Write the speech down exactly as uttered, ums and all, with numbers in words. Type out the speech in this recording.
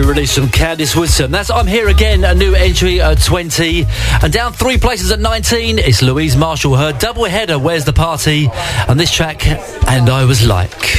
new release from Candice Woodson. That's I'm Here Again, a new entry at twenty. And down three places at nineteen, it's Louise Marshall, her double header, Where's the Party? And this track, And I Was Like.